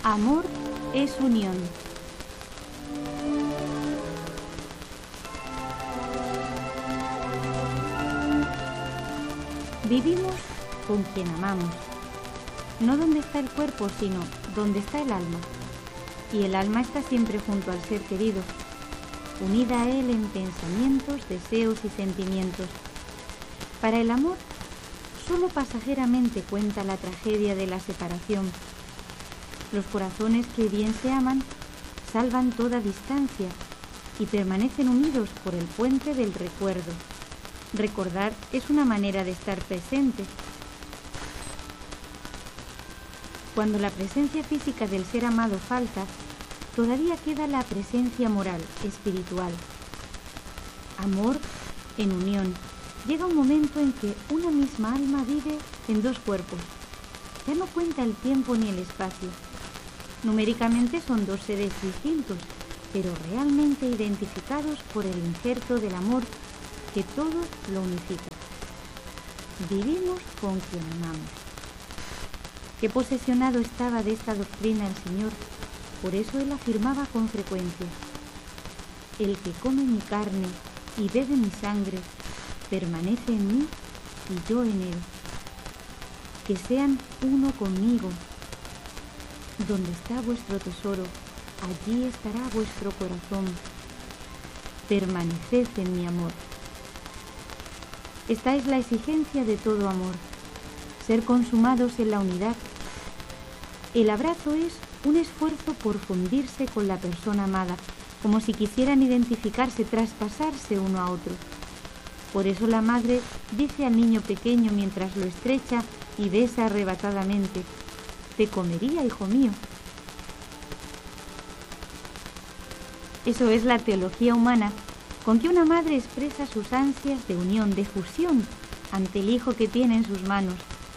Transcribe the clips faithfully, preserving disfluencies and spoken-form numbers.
Amor es unión. Vivimos con quien amamos, no donde está el cuerpo, sino donde está el alma. Y el alma está siempre junto al ser querido, unida a él en pensamientos, deseos y sentimientos. Para el amor, solo pasajeramente cuenta la tragedia de la separación. Los corazones que bien se aman salvan toda distancia y permanecen unidos por el puente del recuerdo. Recordar es una manera de estar presente. Cuando la presencia física del ser amado falta, todavía queda la presencia moral, espiritual. Amor en unión. Llega un momento en que una misma alma vive en dos cuerpos. Ya no cuenta el tiempo ni el espacio. Numéricamente son dos seres distintos, pero realmente identificados por el injerto del amor que todo lo unifica. Vivimos con quien amamos. Qué posesionado estaba de esta doctrina el Señor, por eso Él afirmaba con frecuencia: el que come mi carne y bebe mi sangre, permanece en mí y yo en él. Que sean uno conmigo. Donde está vuestro tesoro, allí estará vuestro corazón. Permaneced en mi amor. Esta es la exigencia de todo amor, ser consumados en la unidad. El abrazo es un esfuerzo por fundirse con la persona amada, como si quisieran identificarse, traspasarse uno a otro. Por eso la madre dice al niño pequeño mientras lo estrecha y besa arrebatadamente: te comería, hijo mío. Eso es la teología humana, con que una madre expresa sus ansias de unión, de fusión, ante el hijo que tiene en sus manos.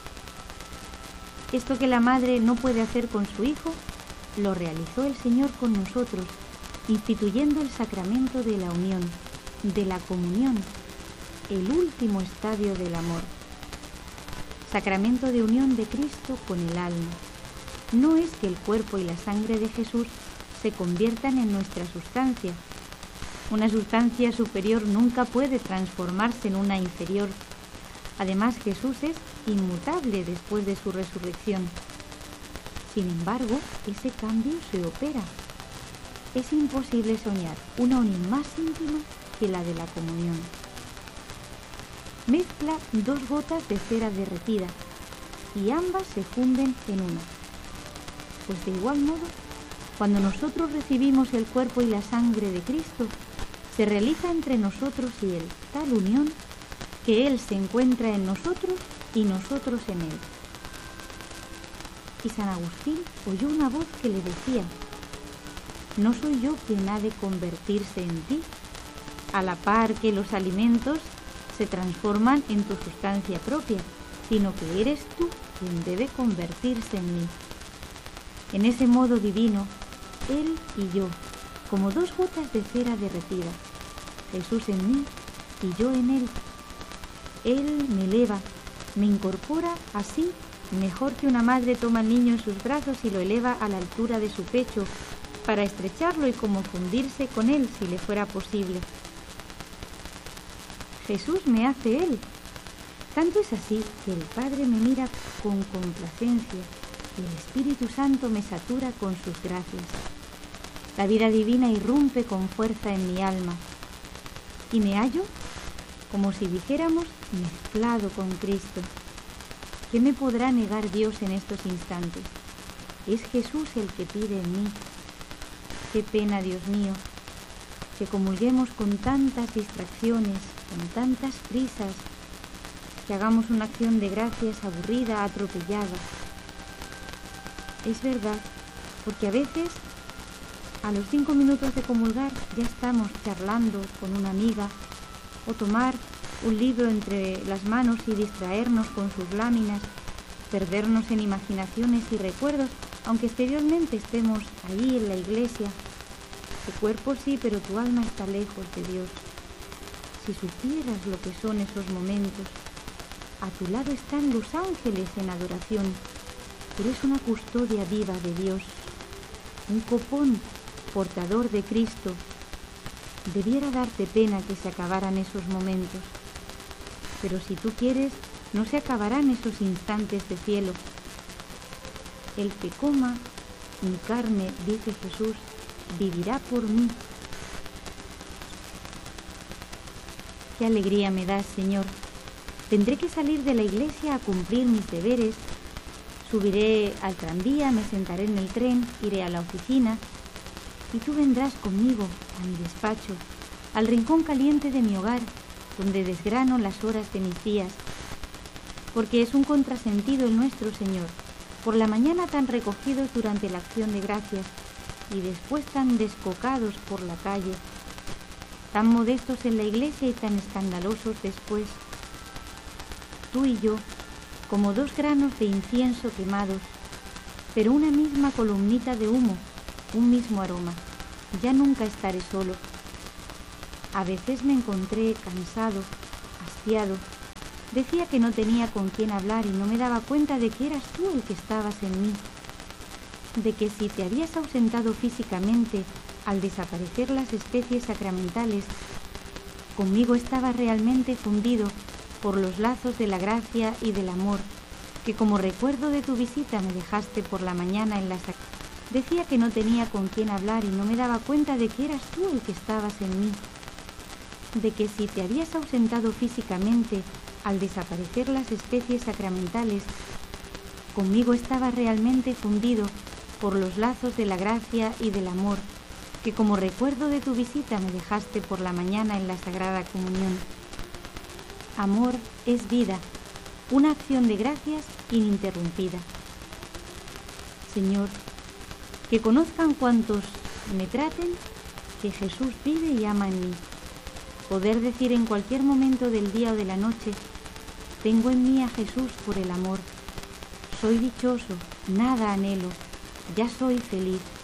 Esto que la madre no puede hacer con su hijo, lo realizó el Señor con nosotros, instituyendo el sacramento de la unión, de la comunión, el último estadio del amor. Sacramento de unión de Cristo con el alma. No es que el cuerpo y la sangre de Jesús se conviertan en nuestra sustancia. Una sustancia superior nunca puede transformarse en una inferior. Además, Jesús es inmutable después de su resurrección. Sin embargo, ese cambio se opera. Es imposible soñar una unión más íntima que la de la comunión. Mezcla dos gotas de cera derretida y ambas se funden en una. Pues de igual modo, cuando nosotros recibimos el cuerpo y la sangre de Cristo, se realiza entre nosotros y Él tal unión que Él se encuentra en nosotros y nosotros en Él. Y San Agustín oyó una voz que le decía: ¿no soy yo quien ha de convertirse en ti? A la par que los alimentos se transforman en tu sustancia propia, sino que eres tú quien debe convertirse en mí. En ese modo divino, Él y yo, como dos gotas de cera derretida, Jesús en mí y yo en Él. Él me eleva, me incorpora así, mejor que una madre toma al niño en sus brazos y lo eleva a la altura de su pecho, para estrecharlo y como fundirse con Él si le fuera posible. Jesús me hace Él. Tanto es así que el Padre me mira con complacencia y el Espíritu Santo me satura con sus gracias. La vida divina irrumpe con fuerza en mi alma y me hallo, como si dijéramos, mezclado con Cristo. ¿Qué me podrá negar Dios en estos instantes? Es Jesús el que pide en mí. Qué pena, Dios mío, que comulguemos con tantas distracciones, con tantas prisas, que hagamos una acción de gracias aburrida, atropellada. Es verdad, porque a veces, a los cinco minutos de comulgar, ya estamos charlando con una amiga, o tomar un libro entre las manos y distraernos con sus láminas, perdernos en imaginaciones y recuerdos, aunque exteriormente estemos ahí en la iglesia. Tu cuerpo sí, pero tu alma está lejos de Dios. Si supieras lo que son esos momentos, a tu lado están los ángeles en adoración. Eres una custodia viva de Dios, un copón portador de Cristo. Debiera darte pena que se acabaran esos momentos, pero si tú quieres, no se acabarán esos instantes de cielo. El que coma mi carne, dice Jesús, vivirá por mí. Qué alegría me das, Señor. Tendré que salir de la iglesia a cumplir mis deberes. Subiré al tranvía, me sentaré en el tren, iré a la oficina y tú vendrás conmigo a mi despacho, al rincón caliente de mi hogar, donde desgrano las horas de mis días. Porque es un contrasentido el nuestro, Señor, por la mañana tan recogidos durante la acción de gracias y después tan descocados por la calle, tan modestos en la iglesia y tan escandalosos después. Tú y yo, como dos granos de incienso quemados, pero una misma columnita de humo, un mismo aroma. Ya nunca estaré solo. A veces me encontré cansado, hastiado. Decía que no tenía con quién hablar y no me daba cuenta de que eras tú el que estabas en mí, de que si te habías ausentado físicamente al desaparecer las especies sacramentales, conmigo estabas realmente fundido por los lazos de la gracia y del amor, que como recuerdo de tu visita me dejaste por la mañana en la sac... Decía que no tenía con quién hablar y no me daba cuenta de que eras tú el que estabas en mí, de que si te habías ausentado físicamente al desaparecer las especies sacramentales, conmigo estabas realmente fundido por los lazos de la gracia y del amor, que como recuerdo de tu visita me dejaste por la mañana en la Sagrada Comunión. Amor es vida, una acción de gracias ininterrumpida. Señor, que conozcan cuantos me traten que Jesús vive y ama en mí. Poder decir en cualquier momento del día o de la noche, tengo en mí a Jesús por el amor. Soy dichoso, nada anhelo, ya soy feliz.